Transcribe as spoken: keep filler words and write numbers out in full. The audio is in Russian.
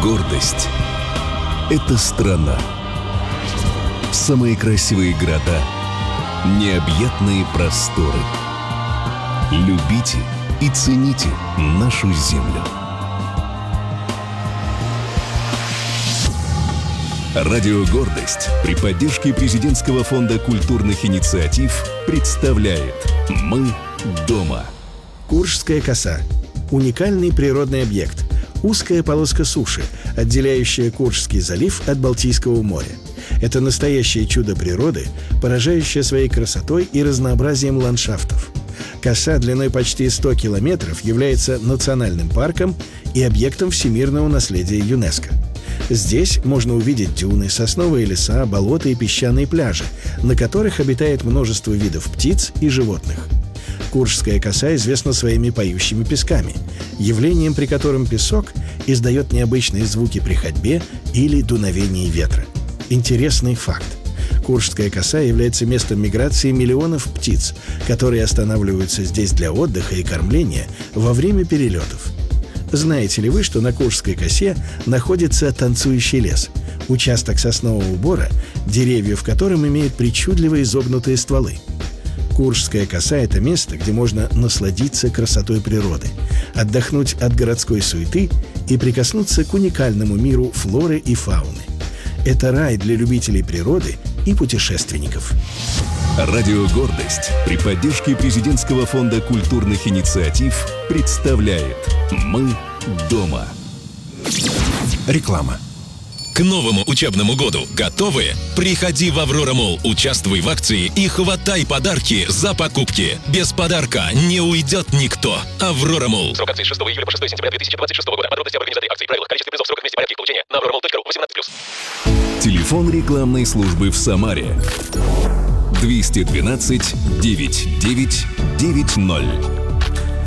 Гордость — это страна. Самые красивые города, необъятные просторы. Любите и цените нашу землю. Радио «Гордость» при поддержке Президентского фонда культурных инициатив представляет «Мы дома». Куршская коса – уникальный природный объект, узкая полоска суши, отделяющая Куршский залив от Балтийского моря. Это настоящее чудо природы, поражающее своей красотой и разнообразием ландшафтов. Коса длиной почти сто километров является национальным парком и объектом всемирного наследия ЮНЕСКО. Здесь можно увидеть дюны, сосновые леса, болота и песчаные пляжи, на которых обитает множество видов птиц и животных. Куршская коса известна своими поющими песками, явлением, при котором песок издает необычные звуки при ходьбе или дуновении ветра. Интересный факт. Куршская коса является местом миграции миллионов птиц, которые останавливаются здесь для отдыха и кормления во время перелетов. Знаете ли вы, что на Куршской косе находится танцующий лес, участок соснового бора, деревья в котором имеют причудливо изогнутые стволы? Куршская коса – это место, где можно насладиться красотой природы, отдохнуть от городской суеты и прикоснуться к уникальному миру флоры и фауны. Это рай для любителей природы и путешественников. Радио «Гордость» при поддержке Президентского фонда культурных инициатив представляет «Мы дома». Реклама. К новому учебному году готовы? Приходи в Аврора Молл, участвуй в акции и хватай подарки за покупки. Без подарка не уйдет никто. Аврора Молл. Срок акции с шестого июля по шестое сентября две тысячи двадцать шестого года. Подробности об организации акции, правила, количество призов, сроках, месте, порядке их получения на аврора молл точка ру. восемнадцать плюс. Телефон рекламной службы в Самаре двести двенадцать девятьсот девять девять ноль.